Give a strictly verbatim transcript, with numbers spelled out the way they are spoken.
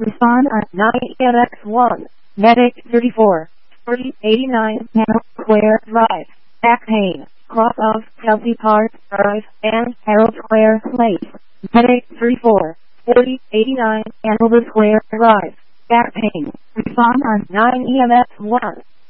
Respond on nine E M X one. Medic thirty-four. forty eighty-nine Harold Square Drive. Back pain. Cross of Chelsea Park Drive and Harold Square Place. Medic thirty-four. forty eighty-nine Hanover Square Drive. Back pain. Respond on nine E M X one.